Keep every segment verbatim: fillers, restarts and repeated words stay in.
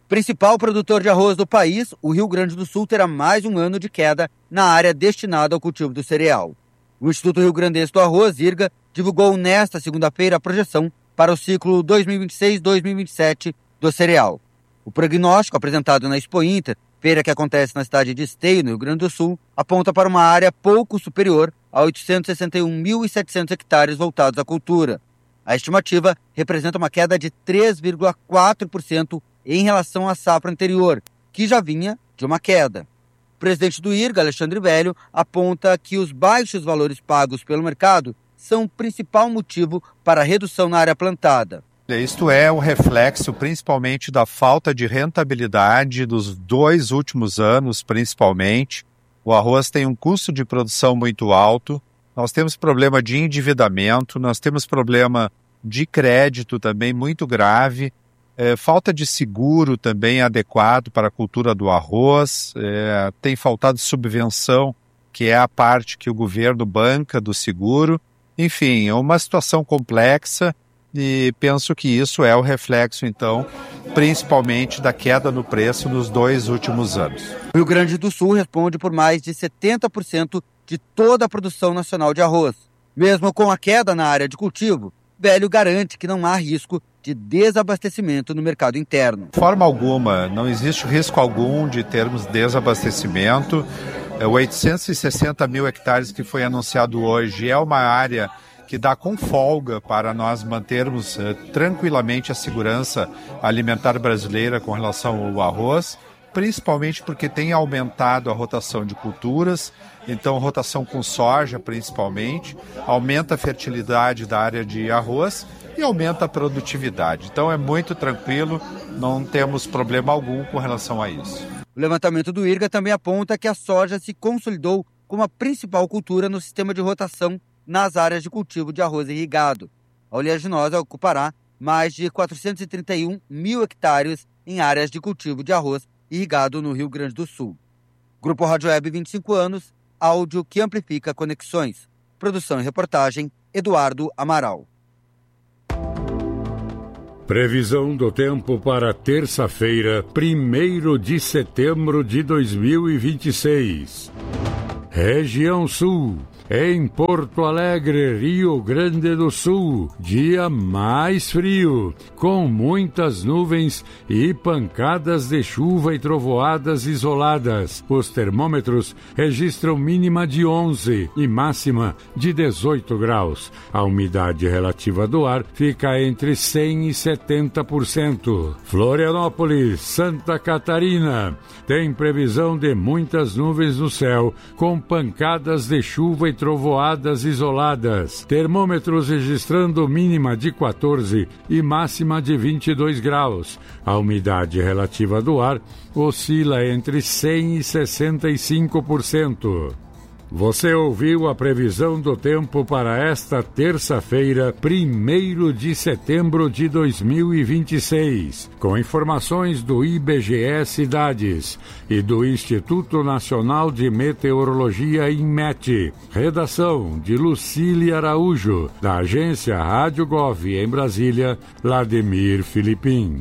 Principal produtor de arroz do país, o Rio Grande do Sul terá mais um ano de queda na área destinada ao cultivo do cereal. O Instituto Rio Grandense do Arroz, IRGA, divulgou nesta segunda-feira a projeção para o ciclo dois mil e vinte e seis a dois mil e vinte e sete do cereal. O prognóstico apresentado na Expo Inter, feira que acontece na cidade de Esteio, no Rio Grande do Sul, aponta para uma área pouco superior a oitocentos e sessenta e um mil e setecentos hectares voltados à cultura. A estimativa representa uma queda de três vírgula quatro por cento em relação à safra anterior, que já vinha de uma queda. O presidente do IRGA, Alexandre Velho, aponta que os baixos valores pagos pelo mercado são o principal motivo para a redução na área plantada. Isto é o reflexo principalmente da falta de rentabilidade dos dois últimos anos, principalmente. O arroz tem um custo de produção muito alto, nós temos problema de endividamento, nós temos problema de crédito também muito grave, é, falta de seguro também adequado para a cultura do arroz, é, tem faltado subvenção, que é a parte que o governo banca do seguro. Enfim, é uma situação complexa e penso que isso é o reflexo, então, principalmente da queda no preço nos dois últimos anos. O Rio Grande do Sul responde por mais de setenta por cento de toda a produção nacional de arroz. Mesmo com a queda na área de cultivo, Velho garante que não há risco de desabastecimento no mercado interno. De forma alguma, não existe risco algum de termos desabastecimento. oitocentos e sessenta mil hectares que foi anunciado hoje é uma área que dá com folga para nós mantermos eh, tranquilamente a segurança alimentar brasileira com relação ao arroz, principalmente porque tem aumentado a rotação de culturas, então rotação com soja principalmente, aumenta a fertilidade da área de arroz e aumenta a produtividade. Então é muito tranquilo, não temos problema algum com relação a isso. O levantamento do IRGA também aponta que a soja se consolidou como a principal cultura no sistema de rotação nas áreas de cultivo de arroz irrigado. A oleaginosa ocupará mais de quatrocentos e trinta e um mil hectares em áreas de cultivo de arroz irrigado no Rio Grande do Sul. Grupo Rádio Web, vinte e cinco anos, áudio que amplifica conexões. Produção e reportagem, Eduardo Amaral. Previsão do tempo para terça-feira, primeiro de setembro de dois mil e vinte e seis. Região Sul. Em Porto Alegre, Rio Grande do Sul, dia mais frio, com muitas nuvens e pancadas de chuva e trovoadas isoladas. Os termômetros registram mínima de onze e máxima de dezoito graus. A umidade relativa do ar fica entre cem e setenta por cento. Florianópolis, Santa Catarina, tem previsão de muitas nuvens no céu, com pancadas de chuva e trovoadas isoladas. Termômetros registrando mínima de quatorze e máxima de vinte e dois graus. A umidade relativa do ar oscila entre cem e sessenta e cinco por cento. Você ouviu a previsão do tempo para esta terça-feira, primeiro de setembro de dois mil e vinte e seis, com informações do I B G E Cidades e do Instituto Nacional de Meteorologia, INMET. Redação de Lucília Araújo, da agência Rádio Gov em Brasília, Vladimir Filipim.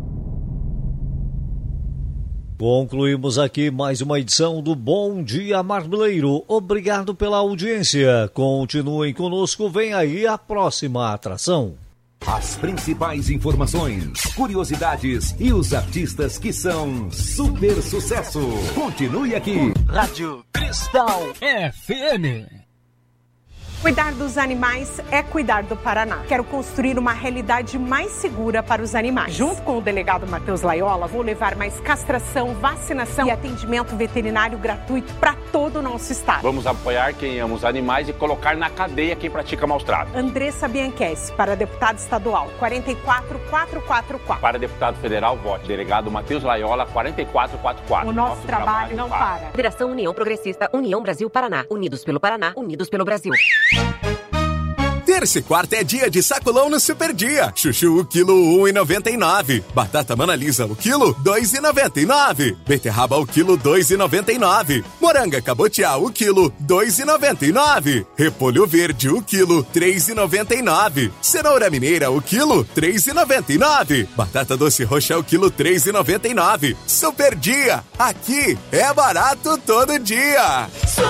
Concluímos aqui mais uma edição do Bom Dia Marmeleiro. Obrigado pela audiência. Continuem conosco, vem aí a próxima atração. As principais informações, curiosidades e os artistas que são super sucesso. Continue aqui. Rádio Cristal F M. Cuidar dos animais é cuidar do Paraná. Quero construir uma realidade mais segura para os animais. Junto com o delegado Matheus Laiola, vou levar mais castração, vacinação e atendimento veterinário gratuito para todo o nosso estado. Vamos apoiar quem ama os animais e colocar na cadeia quem pratica maus tratos. Andressa Bianchessi, para deputada estadual, quatro quatro quatro quatro quatro. Para deputado federal, vote delegado Matheus Laiola, quatro quatro quatro quatro. O nosso, nosso trabalho, trabalho não para. para. Federação União Progressista, União Brasil Paraná. Unidos pelo Paraná, unidos pelo Brasil. Terça e quarta é dia de sacolão no Super Dia. Chuchu o quilo um real e noventa e nove centavos. Batata Manalisa o quilo dois reais e noventa e nove centavos. Beterraba o quilo dois reais e noventa e nove centavos. Moranga cabotiá o quilo dois reais e noventa e nove centavos. Repolho verde o quilo três reais e noventa e nove centavos. Cenoura mineira o quilo três reais e noventa e nove centavos. Batata doce roxa o quilo três reais e noventa e nove centavos. Super Dia. Aqui é barato todo dia.